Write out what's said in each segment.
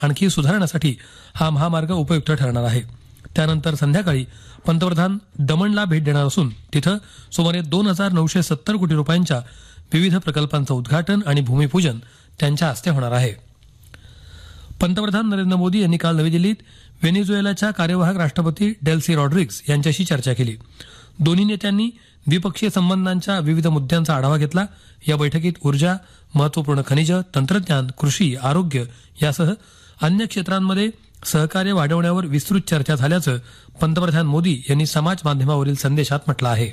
आणखी सुधारण्यासाठी हा महामार्ग उपयुक्त ठरणार आहे. त्यानंतर संध्याकाळी पंतप्रधान दमणला भेट देणार असून तिथं सुमारे 2,970 कोटी रुपयांच्या विविध प्रकल्पांचं उद्घाटन आणि भूमिपूजन त्यांच्या हस्ते होणार आहे. पंतप्रधान नरेंद्र मोदी यांनी काल नवी दिल्लीत व्हेनेझुएलाच्या कार्यवाहक राष्ट्रपती डेल्सी रॉड्रिग्स यांच्याशी चर्चा केली. दोन्ही नेत्यांनी द्विपक्षीय संबंधांच्या विविध मुद्द्यांचा आढावा घेतला. या बैठकीत ऊर्जा, महत्वपूर्ण खनिज, तंत्रज्ञान, कृषी, आरोग्य यासह अन्य क्षेत्रांमध्ये सहकार्य वाढवण्यावर विस्तृत चर्चा झाल्याचं पंतप्रधान मोदी यांनी समाज माध्यमावरील संदेशात म्हटलं आहे.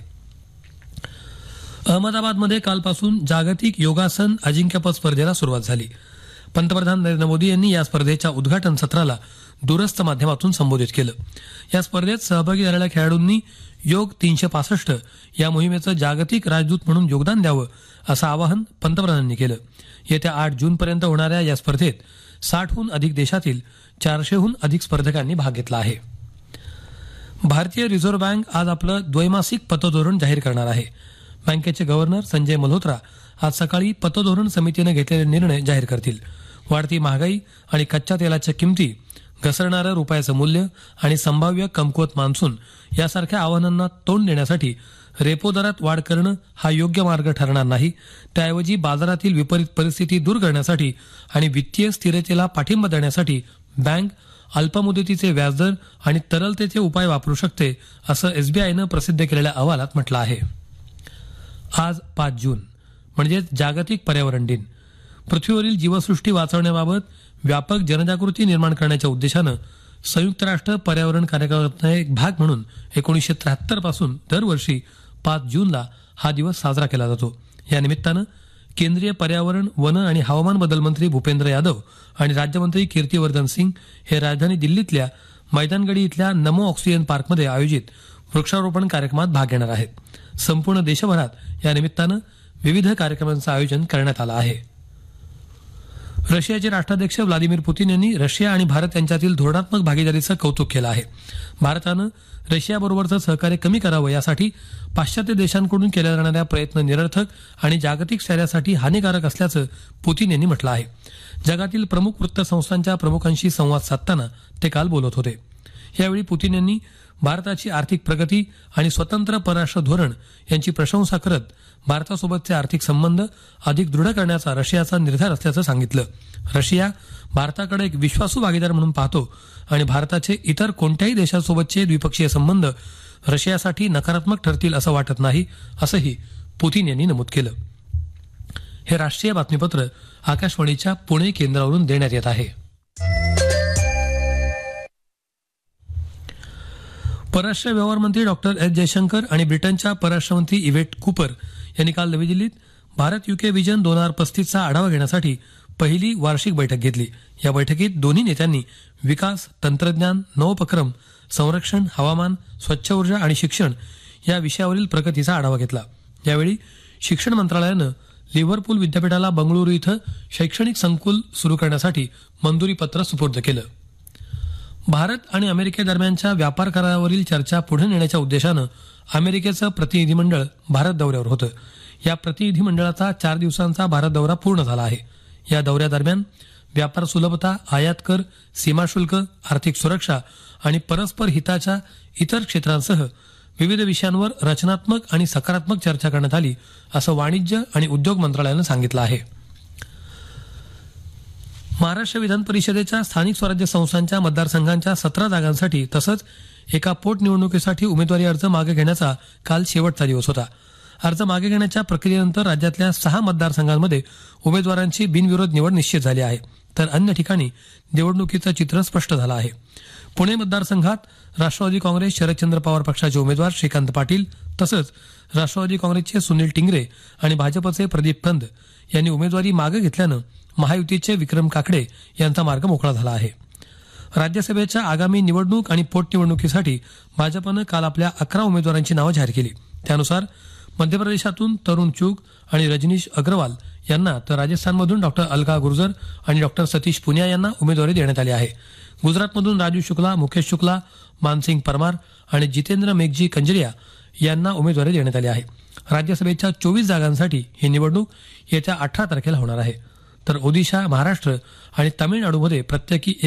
अहमदाबादमध्ये कालपासून जागतिक योगासन अजिंक्यपद स्पर्धेला सुरुवात झाली. पंतप्रधान नरेंद्र मोदी यांनी या स्पर्धेच्या उद्घाटन सत्राला दूरस्थ माध्यमातून संबोधित केलं. या स्पर्धेत सहभागी झालेल्या खेळाडूंनी योग 365 या मोहिमेचं जागतिक राजदूत म्हणून योगदान द्यावं असं आवाहन पंतप्रधानांनी केलं. येत्या 8 जूनपर्यंत होणाऱ्या या स्पर्धेत 60हून अधिक देशातील 400हून अधिक स्पर्धकांनी भाग घेतला आहे. भारतीय रिझर्व्ह बँक आज आपलं द्वैमासिक पतधोरण जाहीर करणार आहे. बँकेचे गव्हर्नर संजय मल्होत्रा आज सकाळी पतधोरण समितीनं घेतलेले निर्णय जाहीर करतील. वाढती महागाई आणि कच्च्या तेलाच्या किमती, घसरणारं रुपयाचं मूल्य आणि संभाव्य कमकुवत मान्सून यासारख्या आव्हानांना तोंड देण्यासाठी रेपो दरात वाढ करणं हा योग्य मार्ग ठरणार नाही. त्याऐवजी बाजारातील विपरीत परिस्थिती दूर करण्यासाठी आणि वित्तीय स्थिरतेला पाठिंबा देण्यासाठी बँक अल्पमुदतीचे व्याजदर आणि तरलतेचे उपाय वापरू शकते असं एसबीआयनं प्रसिद्ध केलेल्या अहवालात म्हटलं आहे. आज 5 जून म्हणजे जागतिक पर्यावरण दिन. पृथ्वीवरील जीवसृष्टी वाचवण्याबाबत व्यापक जनजागृती निर्माण करण्याच्या उद्देशानं संयुक्त राष्ट्र पर्यावरण कार्यक्रमाचा एक भाग म्हणून 1973 पासून दरवर्षी 5 जूनला हा दिवस साजरा केला जातो. या निमित्तानं केंद्रीय पर्यावरण, वन आणि हवामान बदल मंत्री भूपेंद्र यादव आणि राज्यमंत्री कीर्तिवर्धन सिंग हे राजधानी दिल्लीतल्या मैदानगडी इथल्या नमो ऑक्सिजन पार्कमध्ये आयोजित वृक्षारोपण कार्यक्रमात भाग घेणार आहेत. संपूर्ण देशभरात या निमित्तानं विविध कार्यक्रमांचं आयोजन करण्यात आलं आहे. रशियाचे राष्ट्राध्यक्ष व्लादिमीर पुतीन यांनी रशिया आणि भारत यांच्यातील धोरणात्मक भागीदारीचं कौतुक केलं आहे. भारतानं रशियाबरोबरचं सहकार्य कमी करावं यासाठी पाश्चात्य देशांकडून केल्या जाणाऱ्या प्रयत्न निरर्थक आणि जागतिक स्थैर्यासाठी हानिकारक असल्याचं पुतीन यांनी म्हटलं आहे. जगातील प्रमुख वृत्तसंस्थांच्या प्रमुखांशी संवाद साधताना ते काल बोलत होते. यावेळी पुतीन यांनी भारताची आर्थिक प्रगती आणि स्वतंत्र परराष्ट्र धोरण यांची प्रशंसा करत भारतासोबतचे आर्थिक संबंध अधिक दृढ करण्याचा रशियाचा निर्धार असल्याचं सांगितलं. रशिया भारताकडे एक विश्वासू भागीदार म्हणून पाहतो आणि भारताचे इतर कोणत्याही देशासोबतचे द्विपक्षीय संबंध रशियासाठी नकारात्मक ठरतील असं वाटत नाही, असंही पुतीन यांनी नमूद केलं. हे राष्ट्रीय बातमीपत्र आकाशवाणीच्या पुणे केंद्रावरून देण्यात येत आहे. परराष्ट्र व्यवहार मंत्री डॉक्टर एस जयशंकर आणि ब्रिटनच्या परराष्ट्र मंत्री इव्हेट कूपर यांनी काल नवी दिल्लीत भारत युके विजन 2035चा आढावा घेण्यासाठी पहिली वार्षिक बैठक घेतली. या बैठकीत दोन्ही नेत्यांनी विकास, तंत्रज्ञान, नवोपक्रम, संरक्षण, हवामान, स्वच्छ ऊर्जा आणि शिक्षण या विषयावरील प्रगतीचा आढावा घेतला. यावेळी शिक्षण मंत्रालयानं लिव्हरपूल विद्यापीठाला बंगळुरू इथं शैक्षणिक संकुल सुरू करण्यासाठी मंजुरी पत्र सुपूर्द केलं. भारत आणि अमेरिकेदरम्यानच्या व्यापार करारावरील चर्चा पुढे नेण्याच्या उद्देशानं अमेरिकेचं प्रतिनिधिमंडळ भारत दौऱ्यावर होतं. या प्रतिनिधिमंडळाचा 4 दिवसांचा भारत दौरा पूर्ण झाला आहे. या दौऱ्यादरम्यान व्यापार सुलभता, आयात कर, सीमाशुल्क, आर्थिक सुरक्षा आणि परस्पर हिताच्या इतर क्षेत्रांसह विविध विषयांवर रचनात्मक आणि सकारात्मक चर्चा करण्यात आली असं वाणिज्य आणि उद्योग मंत्रालयानं सांगितलं आहे. महाराष्ट्र विधान परिषदेच्या स्थानिक स्वराज्य संस्थांच्या मतदारसंघांच्या 17 जागांसाठी तसंच एका पोटनिवडणुकीसाठी उमेदवारी अर्ज मागे घेण्याचा काल शेवटचा दिवस होता. अर्ज मागे घेण्याच्या प्रक्रियेनंतर राज्यातल्या 6 मतदारसंघांमध्ये उमेदवारांची बिनविरोध निवड निश्चित झाली आहे, तर अन्य ठिकाणी निवडणुकीचं चित्र स्पष्ट झालं आहे. पुणे मतदारसंघात राष्ट्रवादी काँग्रेस शरदचंद्र पवार पक्षाचे उमेदवार श्रीकांत पाटील तसंच राष्ट्रवादी काँग्रेसचे सुनील टिंगरे आणि भाजपचे प्रदीप कंद यांनी उमेदवारी मागे घेतल्यानं महायुतीचे विक्रम काकडे यांचा मार्ग मोकळा झाला आहे. राज्यसभेच्या आगामी निवडणूक आणि पोटनिवडणुकीसाठी भाजपनं काल आपल्या 11 उमेदवारांची नावं जाहीर केली. त्यानुसार मध्य प्रदेशातून तरुण चुग आणि रजनीश अग्रवाल यांना तर राजस्थानमधून डॉक्टर अलका गुर्जर आणि डॉक्टर सतीश पुनिया यांना उमेदवारी देण्यात आली आहे. गुजरातमधून राजू शुक्ला, मुकेश शुक्ला, मानसिंग परमार आणि जितेंद्र मेघजी कंजरिया यांना उमेदवारी देण्यात आली आहे. राज्यसभेच्या 24 जागांसाठी ही निवडणूक येत्या 18 तारखेला होणार आहे. तर ओदिशा महाराष्ट्र आणि तामिळनाडूमध्ये प्रत्येकी